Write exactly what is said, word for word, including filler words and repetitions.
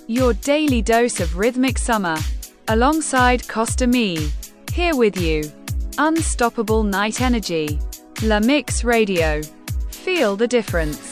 Your daily dose of rhythmic summer. Alongside Costa Me. Here with you. Unstoppable night energy. La Mix Radio. Feel the difference.